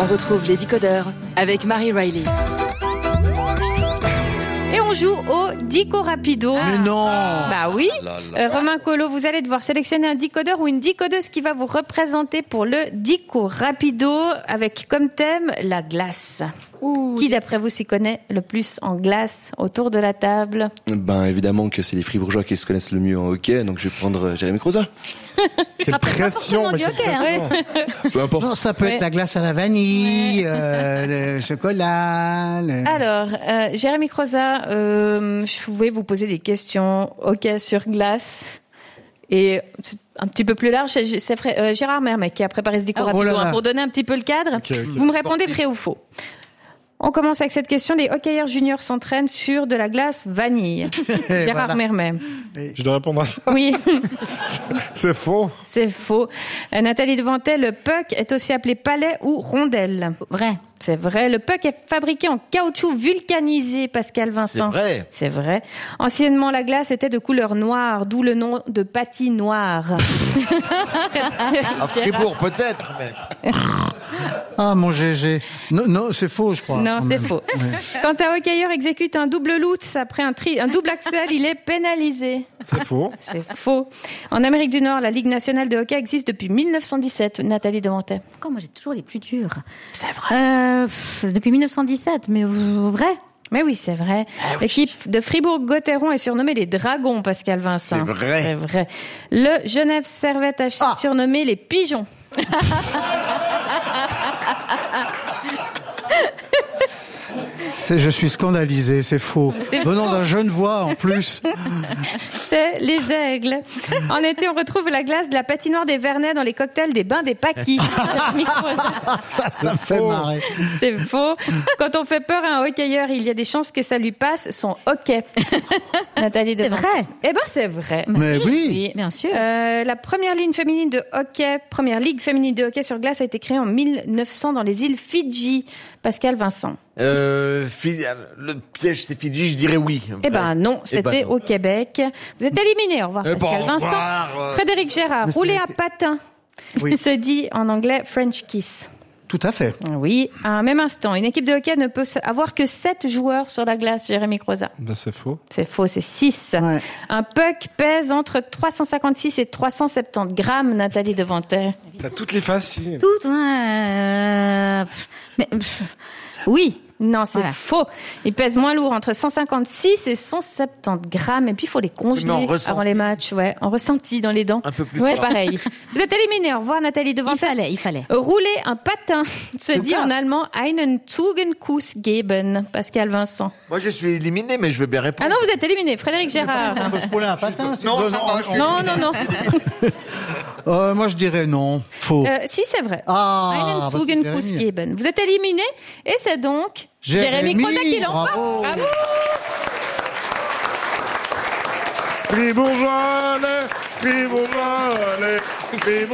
On retrouve les décodeurs avec Marie Riley. Et on joue au Dico Rapido. Mais non. Bah oui. Romain Colo, vous allez devoir sélectionner un décodeur ou une décodeuse qui va vous représenter pour le Dico Rapido avec comme thème la glace. Qui d'après vous s'y connaît le plus en glace autour de la table? Ben évidemment que c'est les Fribourgeois qui se connaissent le mieux en hockey, donc je vais prendre Jérémy Croza. Quelle pression, mais quelle pression. Peu importe. Non, ça peut être la glace à la vanille, le chocolat. Alors, Jérémy Croza, je voulais vous poser des questions hockey sur glace. Et un petit peu plus large, c'est Gérard Mermet qui a préparé ce Dico Rapido pour donner un petit peu le cadre. Okay. Vous me répondez vrai ou faux. On commence avec cette question. Les hockeyeurs juniors s'entraînent sur de la glace vanille. Gérard Mermet. Je dois répondre à ça? Oui. C'est faux. C'est faux. Nathalie Devantet, le puck est aussi appelé palais ou rondelle. Vrai. C'est vrai. Le puck est fabriqué en caoutchouc vulcanisé, Pascal Vincent. C'est vrai. C'est vrai. Anciennement, la glace était de couleur noire, d'où le nom de patinoire. À Fribourg, peut-être. Mais... Ah, mon GG. Non, c'est faux, je crois. Non, c'est faux. Ouais. Quand un hockeyeur exécute un double lutz après un double axel, il est pénalisé. C'est faux. C'est faux. En Amérique du Nord, la Ligue nationale de hockey existe depuis 1917. Nathalie Devantet. Encore, moi, j'ai toujours les plus durs. C'est vrai. Depuis 1917, mais vrai? Mais oui, c'est vrai. Ah, oui. L'équipe de Fribourg-Gotteron est surnommée les Dragons, Pascal Vincent. C'est vrai. C'est vrai. Le Genève Servette a surnommé les Pigeons. Je suis scandalisé, c'est faux. Venant d'un Genevois en plus. C'est les aigles. En été, on retrouve la glace de la patinoire des Vernets dans les cocktails des bains des Paquis. ça me fait marrer. C'est faux. Quand on fait peur à un hockeyeur, il y a des chances que ça lui passe son hockey. Nathalie C'est vrai. Eh ben, c'est vrai. Mais oui. Bien sûr. La première ligue féminine de hockey sur glace a été créée en 1900 dans les îles Fidji. Pascal Vincent. Le piège, c'est Fidji, je dirais oui. Eh ben non, c'était au Québec. Vous êtes éliminé. Au revoir, Pascal Vincent. Frédéric Gérard, rouler à patin. Oui. Se dit en anglais French kiss. Tout à fait. Oui, à un même instant. Une équipe de hockey ne peut avoir que 7 joueurs sur la glace, Jérémy Croza. Ben, c'est faux. C'est faux, c'est 6. Ouais. Un puck pèse entre 356 et 370 grammes, Nathalie Devantet. T'as toutes les faciles. Toutes, oui. Non, c'est faux. Il pèse moins lourd, entre 156 et 170 grammes. Et puis, il faut les congeler avant les matchs. Ouais, en ressenti dans les dents. Un peu plus pareil. Vous êtes éliminé. Au revoir, Nathalie Devantet. Il fallait. Rouler un patin se dit en allemand einen Zugenkuss geben. Pascal Vincent. Moi, je suis éliminé, mais je veux bien répondre. Ah non, vous êtes éliminé. Frédéric Gérard. On peut se rouler un patin. Non. Moi, je dirais non. Faux. Si, c'est vrai. Einen Zugenkuss geben. Vous êtes éliminé. Et c'est donc Jérémy Croza qui l'emporte. Bravo. Fribourgeois,